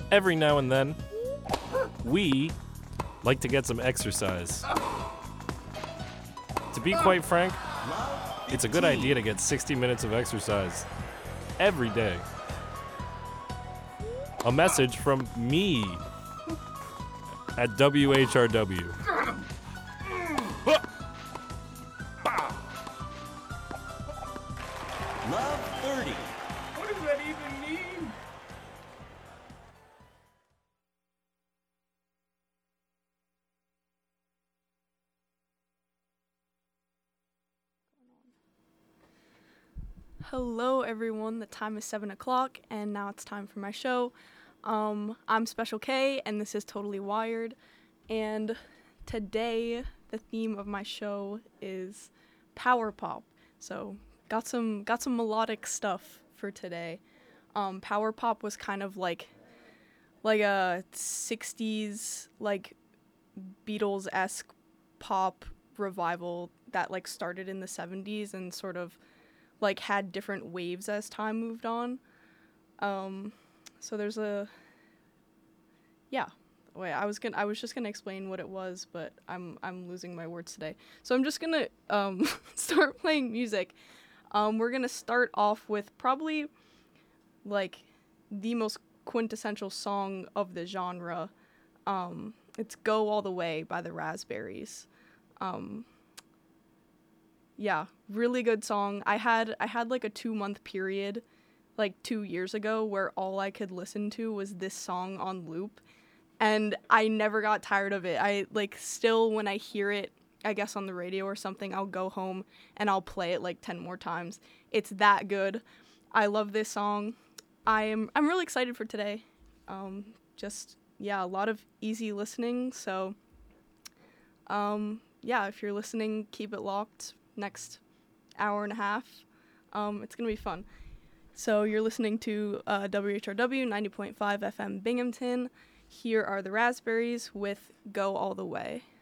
Every now and then, we like to get some exercise. To be quite frank, it's a good idea to get 60 minutes of exercise every day. A message from me at WHRW. Love 30. What does that even mean? Hello everyone, the time is 7 o'clock and now it's time for my show. I'm Special K and this is Totally Wired, and today the theme of my show is power pop. So got some melodic stuff for today. Power pop was kind of like a 60s like Beatles-esque pop revival that like started in the 70s and sort of like had different waves as time moved on. So there's I was just gonna explain what it was, but I'm losing my words today. So I'm just gonna start playing music. We're gonna start off with probably like the most quintessential song of the genre. It's "Go All the Way" by the Raspberries. Yeah, really good song. I had like a 2-month period, like 2 years ago, where all I could listen to was this song on loop, and I never got tired of it. I like still when I hear it, I guess on the radio or something, I'll go home and I'll play it like 10 more times. It's that good. I love this song. I'm really excited for today. A lot of easy listening. So, if you're listening, keep it locked. Next hour and a half, it's gonna be fun. So you're listening to WHRW 90.5 FM Binghamton. Here are the Raspberries with "Go All the Way."